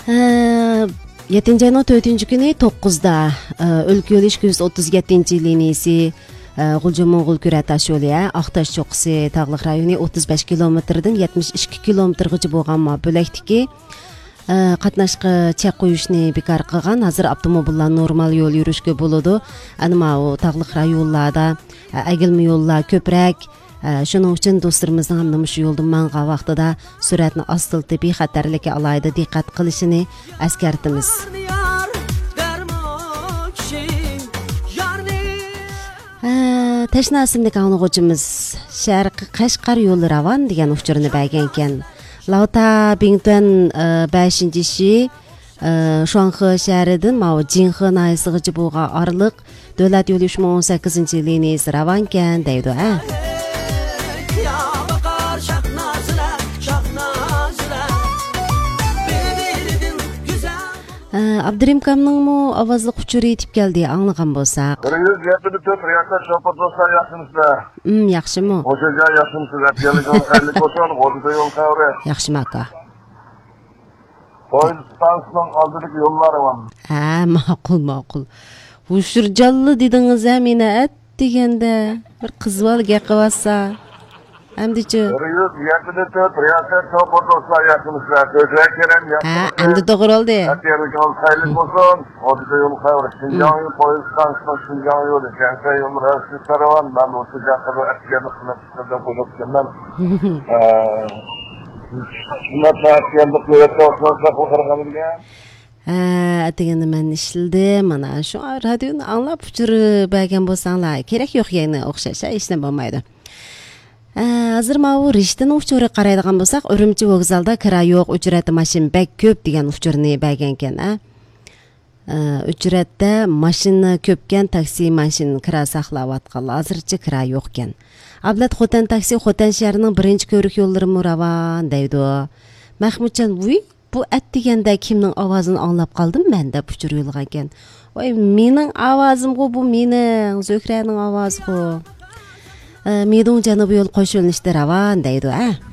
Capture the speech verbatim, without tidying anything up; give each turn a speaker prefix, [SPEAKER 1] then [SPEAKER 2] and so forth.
[SPEAKER 1] yettinchi ayning to'rtinchi kuni to'qqizda O'lka yo'li ikki yuz o'ttiz yettinchi liniyasi G'ulji-Mo'g'ul Kura tash yo'li Aqtosh cho'qqisi tog'liq rayoni o'ttiz besh kilometrdan yetmish ikki kilometrgacha bo'lgan bo'lakdiki qatnashqa chek qo'yishni bekor qilgan. Hozir avtomobillar normal yo'l yurishga bo'ladi. Ana bu tog'liq rayonlarda agilma yo'llar ko'proq. Shuning uchun do'stlarimizning ham shu yo'lda mangan vaqtida suratni astiltib bexatarlikka alayda diqqat qilishini eskartamiz. Tashnasimlik anglag'uvchimiz Sharqi Qashqar yo'li ravon degan uchurni bergan ekan. Lauta Bington beshinchi shi Shuanxe shahridan mau Jinhe nayisigacha bo'lgan orliq davlat yo'li uch ming o'n sakkizinchi liniyasi ravon ekan deydi. Abdurim kamning mu ovozli uchuri yetib keldi, anglagan bo'lsak.
[SPEAKER 2] bir yuz yetmish to'rt reaktor shopir do'stlar yaxshimisizlar?
[SPEAKER 1] Hmm, yaxshimi?
[SPEAKER 2] O'shaga yaxshimisizlar? Kelgan xayrli bo'lsin, o'zida yo'l xavri.
[SPEAKER 1] Yaxshimi aka?
[SPEAKER 2] Poyezd stansiyaning oldidagi yo'llari bormi?
[SPEAKER 1] Ha, ma'qul, ma'qul. Hushurjalli dedingiz a meni at deganda bir qizval gap qilsa. Hamdichi.
[SPEAKER 2] bir yuz yetmish to'rt reaktor shopir do'stlar yaxshimisizlar? O'shaga kerak yaxshi.
[SPEAKER 1] Ha, endi to'g'ri oldi.
[SPEAKER 2] Kelgan xayrli bo'lsin, o'zida yo'l xavri. Şinjan poyezd stansiyasi Şinjan yo'li, Kansay yo'li rasti karavan, ben o'sha qadar askerlik qilib chiqdim qo'shimdan. Shunday askerlik qilib o'tmoqda qo'rqabilgan.
[SPEAKER 1] Ha, ataganda men ishildim, mana shu radioni anglab uchirib bergan bo'lsanglar, kerak yo'q yana o'xshash, hech nima bo'lmaydi. Hozir mana bu Rishtini uchuri qaraydigan bo'lsak, Urumchi vokzalda kira yo'q, uchrati mashin bek ko'p degan uchurni bergan ekan, a. Uchratda mashina ko'pkan, taksi mashin kira saqlayotganlar hozircha kira yo'q ekan. Ablat Xotan taksi Xotan shahrining birinchi ko'rik yo'llari muravan deydi. Mahmudjon, "Vuy, bu at deganda kimning ovozini anglab qoldim men" deb uchur yo'lgan ekan. "Voy, mening ovozim-ku bu, mening Zo'kraning ovozi-ku. Medun janubiy yo'l qo'shilishda ravan deydi, a."